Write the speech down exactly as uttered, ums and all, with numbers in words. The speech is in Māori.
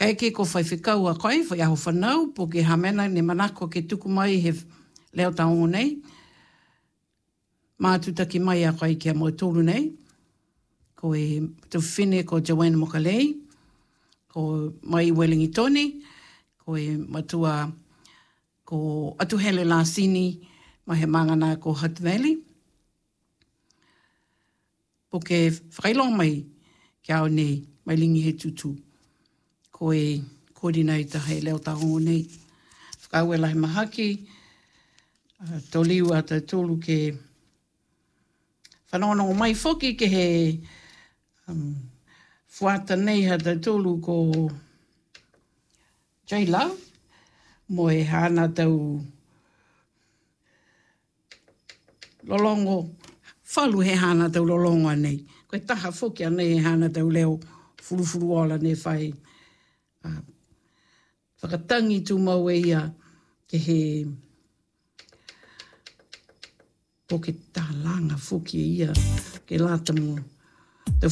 Kai ke ko whai whikau a koe, whai aho whanau, po ke hamena ne manako ke tuku mai he leo taongo nei. Mātuta ki mai a koe kia mo tōru nei. Ko e tu whine ko Joanna Mokalei, ko mai Wellingtoni, ko e matua ko atu hele Lasini, ma he mangana ko Hutt Valley. Po ke whakailong mai kia au nei, mai lingi he tutu. Ko e koordinator hei leo taongo nei. Whakau e lahi mahaki, uh, tō liu a tā tōlu ke whanonongo mai whoki ke he um, fuata nei ha tā tōlu ko J. Love, mo e hana tau lolongo, whalu he hana tau lolongo nei. Koe taha whoki anei he hana tau leo furufuru ola ne whai. Uh, whakatangi tu mau e ia ke he po ke tālanga whoki ia ke lata mo te